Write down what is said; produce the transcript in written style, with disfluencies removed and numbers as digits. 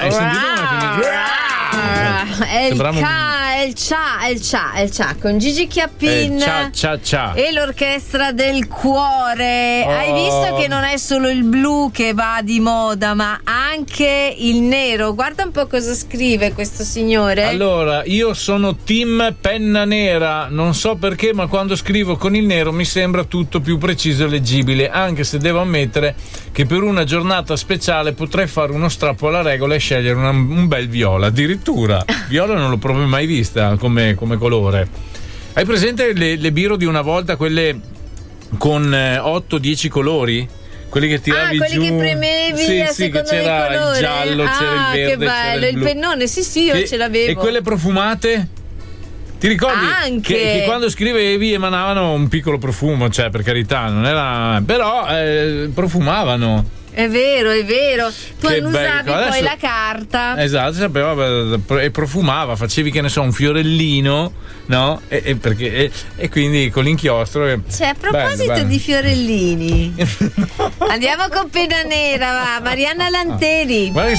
Hai sentito è il Cià con Gigi Chiappin Cià. e l'orchestra del cuore. Hai visto che non è solo il blu che va di moda, ma anche il nero. Guarda un po' cosa scrive questo signore. Allora, io sono team penna nera, non so perché, ma quando scrivo con il nero mi sembra tutto più preciso e leggibile, anche se devo ammettere che per una giornata speciale potrei fare uno strappo alla regola e scegliere un bel viola. Addirittura viola non l'ho proprio mai vista come colore. Hai presente le biro di una volta, quelle con 8-10 colori? Quelli che tiravi quelli giù, che premevi a seconda che c'era del colore. il giallo, c'era il verde, che bello, il pennone, sì, io ce l'avevo. E quelle profumate? Ti ricordi che quando scrivevi emanavano un piccolo profumo, cioè, per carità, non era, però profumavano. È vero. Tu annusavi poi adesso, la carta. Esatto, sapeva e profumava, facevi, che ne so, un fiorellino, no? E quindi con l'inchiostro. Cioè, a proposito bello. di fiorellini, andiamo con penna nera, va. Marianna Lanteri.